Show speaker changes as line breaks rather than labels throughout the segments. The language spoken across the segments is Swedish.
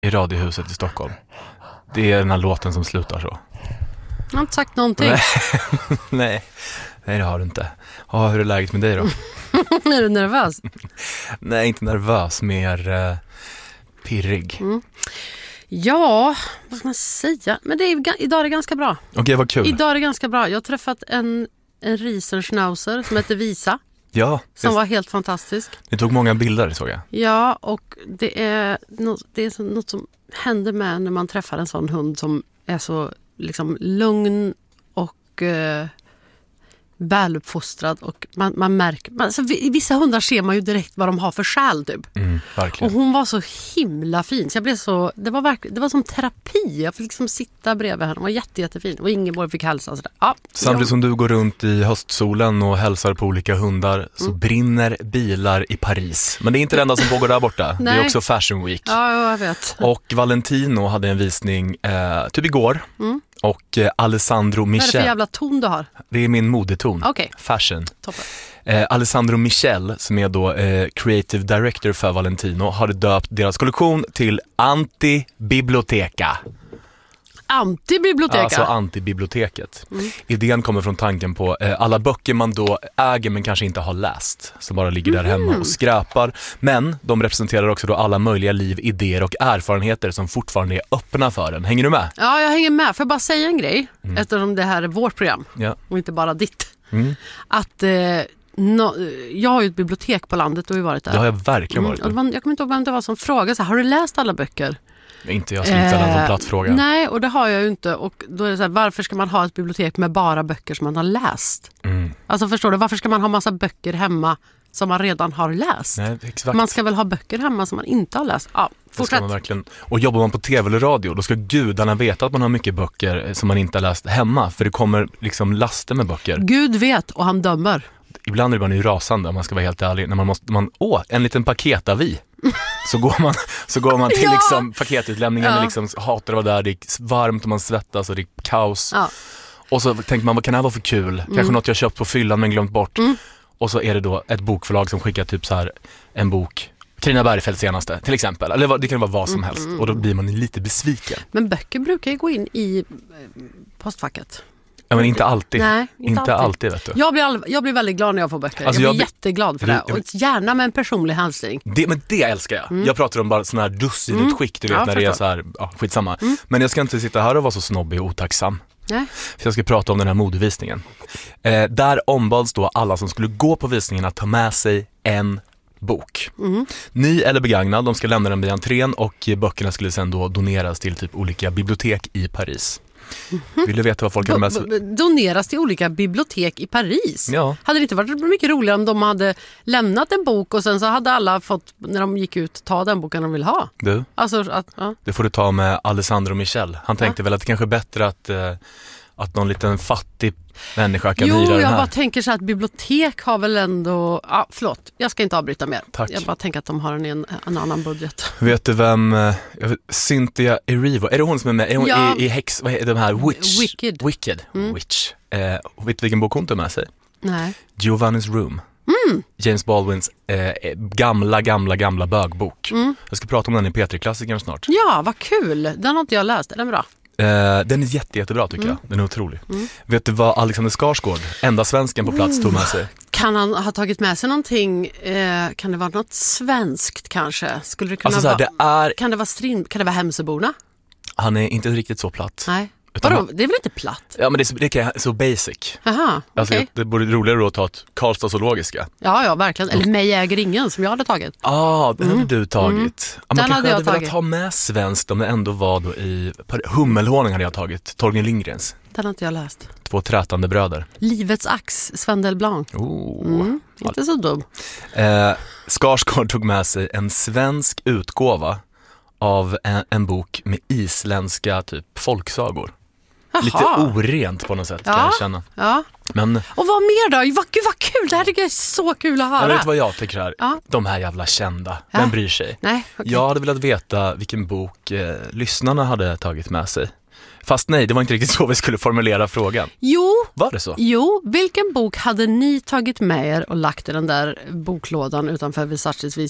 i Radiohuset i Stockholm. Det är den här låten som slutar så.
Jag har inte sagt någonting.
Nej, det har du inte. Hur är läget med dig då?
Är du nervös?
Nej, inte nervös, mer pirrig.
Ja, vad ska man säga? Men idag är det ganska bra.
Okej, vad kul.
Idag är det ganska bra. Jag har träffat en Riesenschnauzer som heter Visa.
Ja.
Som var helt fantastisk.
Ni tog många bilder, såg jag.
Ja, och det är något som händer med när man träffar en sån hund som är så liksom lugn och väluppfostrad, och man märker, alltså, i vissa hundar ser man ju direkt vad de har för själ typ.
Verkligen.
Och hon var så himla fin, så jag blev så, det var som terapi. Jag fick liksom sitta bredvid henne, hon var jättefin, och Ingeborg fick hälsa och sådär. Ja,
samtidigt som du går runt i höstsolen och hälsar på olika hundar så brinner bilar i Paris. Men det är inte det enda som pågår där borta. Det är också Fashion Week.
Ja, jag vet.
Och Valentino hade en visning typ igår. Och Alessandro Michel.
Vad är det för jävla ton du har?
Det är min modeton.
Okay.
Fashion.
Toppen.
Alessandro Michel, som är då creative director för Valentino, hade döpt deras kollektion till Antibiblioteka.
Antibiblioteka?
Alltså antibiblioteket. Idén kommer från tanken på alla böcker man då äger men kanske inte har läst, som bara ligger där hemma och skräpar. Men de representerar också då alla möjliga liv, idéer och erfarenheter som fortfarande är öppna för en. Hänger du med?
Ja, jag hänger med. Får jag bara säga en grej? Eftersom det här är vårt program och inte bara ditt. Att jag har ju ett bibliotek på landet och har varit där.
Det har jag verkligen varit där.
Jag kommer inte ihåg vem det var som frågade så här, har du läst alla böcker?
Inte jag skulle ställa en sån platt fråga.
Nej, och det har jag ju inte. Och då är det så här, varför ska man ha ett bibliotek med bara böcker som man har läst? Alltså förstår du, varför ska man ha massa böcker hemma som man redan har läst?
Nej, exakt.
Man ska väl ha böcker hemma som man inte har läst. Ja, fortsätt.
Man verkligen. Och jobbar man på tv eller radio, då ska gudarna veta att man har mycket böcker som man inte har läst hemma. För det kommer liksom laster med böcker.
Gud vet, och han dömer.
Ibland är man ju rasande, om man ska vara helt ärlig. När en liten paketavi. Så går man till liksom paketutlämningen och liksom hatar att vara där. Det är varmt och man svettas och det är kaos.
Ja.
Och så tänker man, vad kan det här vara för kul? Kanske något jag köpt på fyllan men glömt bort. Och så är det då ett bokförlag som skickar typ så här en bok, Carina Bergfeldt senaste till exempel. Eller det kan vara vad som helst. Och då blir man lite besviken.
Men böcker brukar ju gå in i postfacket.
Ja, men inte alltid.
Nej,
inte alltid vet du.
Jag blir väldigt glad när jag får böcker.
Alltså,
jag blir jätteglad för det. Och gärna med en personlig hälsning.
Men det älskar jag. Jag pratar om bara sån här dussinutskick, du vet, när det är så här, skitsamma. Men jag ska inte sitta här och vara så snobbig och otacksam.
Nej.
För jag ska prata om den här modevisningen. Där ombads då alla som skulle gå på visningen att ta med sig en bok. Ny eller begagnad, de ska lämna den vid entrén och böckerna skulle sedan då doneras till typ olika bibliotek i Paris. Vill du veta vad folk hade med sig?
Doneras till olika bibliotek i Paris?
Ja.
Hade det inte varit mycket roligare om de hade lämnat en bok och sen så hade alla fått, när de gick ut, ta den boken de vill ha?
Du,
alltså,
det får du ta med Alessandro Michel. Han tänkte väl att det kanske är bättre att någon liten fattig människa kan hyra den här.
Jo, jag bara tänker så att bibliotek har väl ändå... förlåt, jag ska inte avbryta mer.
Tack.
Jag bara tänker att de har en annan budget.
Vet du vem... Cynthia Erivo. Är det hon som är med? Är hon i Hex... Vad är de här? Wicked. Witch. Vet du vilken bok hon tar med sig?
Nej.
Giovanni's Room. James Baldwins gamla bögbok. Jag ska prata om den i P3-klassikern snart.
Ja, vad kul. Den har inte jag läst. Är den bra?
Den är jättebra tycker jag. Den är otrolig. Vet du vad Alexander Skarsgård, enda svensken på plats, tog med sig?
Kan han ha tagit med sig någonting? Kan det vara något svenskt kanske? Skulle det kunna
vara...
Kan det vara Hemsöborna?
Han är inte riktigt så platt.
Nej. Vadå? Det är väl inte platt?
Ja, men det är så basic.
Aha,
alltså,
okay.
Det borde roligare då att ta ett Karlstad zoologiska.
Ja, verkligen. Eller Mig äger ingen, som jag hade tagit.
Den hade du tagit. Man
den
kanske
hade
velat ha med svenskt om det ändå var då i... Hummelhonung hade jag tagit. Torgny Lindgrens.
Den har inte jag läst.
2 trätande bröder.
Livets ax, Sven Delblanc. Inte så dum.
Skarsgård tog med sig en svensk utgåva av en bok med isländska typ folksagor.
Jaha.
Lite orent på något sätt kan jag känna.
Ja.
Men,
och vad mer då? Gud vad kul, det här tycker jag är så kul att höra.
Jag vet vad jag tycker här. De här jävla kända, vem bryr sig?
Nej, okay.
Jag hade velat veta vilken bok lyssnarna hade tagit med sig. Fast nej, det var inte riktigt så vi skulle formulera frågan.
Jo.
Var det så?
Jo, vilken bok hade ni tagit med er och lagt i den där boklådan utanför Versaces visning?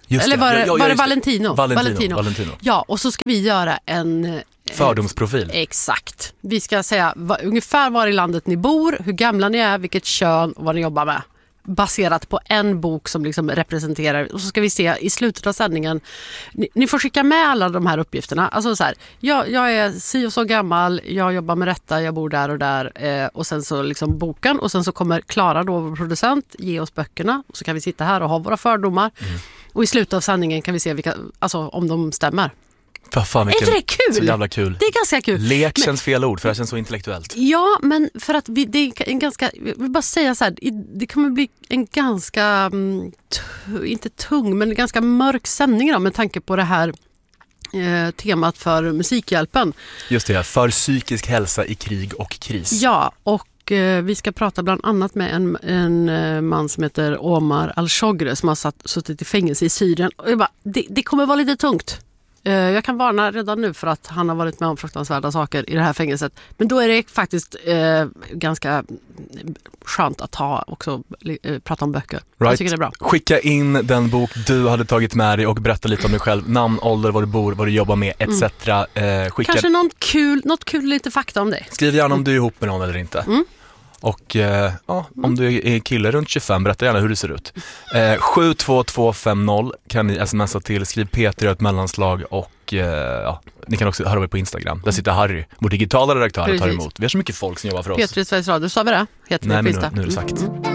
Just
Eller
det.
var det,
Ja,
var det
just
Valentino?
Valentino.
Ja, och så ska vi göra en...
Fördomsprofil.
Exakt. Vi ska säga ungefär var i landet ni bor, hur gamla ni är, vilket kön och vad ni jobbar med. Baserat på en bok som liksom representerar. Och så ska vi se i slutet av sändningen. Ni får skicka med alla de här uppgifterna. Alltså så här, jag är si och så gammal, jag jobbar med detta, jag bor där och där. Och sen så liksom boken. Och sen så kommer Klara då, vår producent, ge oss böckerna. Och så kan vi sitta här och ha våra fördomar. Och i slutet av sändningen kan vi se vilka, alltså, om de stämmer.
Fan,
är inte det kul?
Så jävla kul.
Det är ganska kul.
Lek känns fel ord för det känns så intellektuellt.
Ja, men för att det är en ganska, jag vill bara säga så här, det kommer bli en ganska, inte tung, men ganska mörk sändning då, med tanke på det här temat för Musikhjälpen.
Just det, för psykisk hälsa i krig och kris.
Ja, och vi ska prata bland annat med en man som heter Omar Al-Shogre som har suttit i fängelse i Syrien. Och jag bara, det kommer vara lite tungt. Jag kan varna redan nu för att han har varit med om fruktansvärda saker i det här fängelset. Men då är det faktiskt ganska skönt att prata om böcker.
Right.
Jag tycker det är bra.
Skicka in den bok du hade tagit med dig och berätta lite om dig själv. Namn, ålder, var du bor, vad du jobbar med, etc.
Kanske något kul, lite fakta om dig.
Skriv gärna om du är ihop med någon eller inte. Och om du är kille runt 25, berätta gärna hur det ser ut. 72250 kan ni smsa till, skriv Peter i ett mellanslag och ni kan också höra av er på Instagram. Där sitter Harry, vår digitala redaktör, och tar emot. Vi har så mycket folk som jobbar för oss.
Peter i Sveriges Radio, sa vi det?
Nej, men nu är det sagt.